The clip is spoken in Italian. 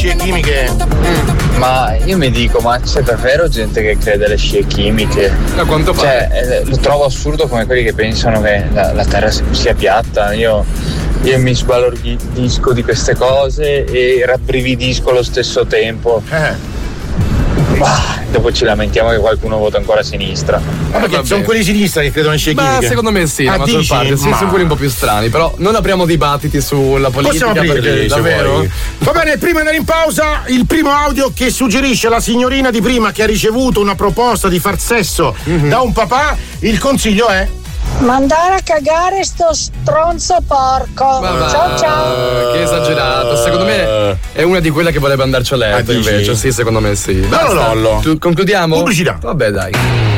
scie chimiche. Ma io mi dico, ma c'è davvero gente che crede alle scie chimiche? A quanto pare. Cioè, lo trovo assurdo come quelli che pensano che la terra sia piatta. Io mi sbalordisco di queste cose e rabbrividisco allo stesso tempo. Dopo ci lamentiamo che qualcuno vota ancora a sinistra. Ma perché sono quelli di sinistra che credono in scie chimiche? Beh, secondo me sì, la maggior parte. Sì, sono quelli un po' più strani, però non apriamo dibattiti sulla politica. Possiamo aprirli, perché davvero? Va bene, prima di andare in pausa, il primo audio che suggerisce la signorina di prima che ha ricevuto una proposta di far sesso da un papà, il consiglio è: mandare a cagare sto stronzo porco. Ciao. Che esagerato. Secondo me è una di quelle che voleva andarci a letto invece. Sì, secondo me sì. Lollo. Concludiamo? Pubblicità. Vabbè, dai.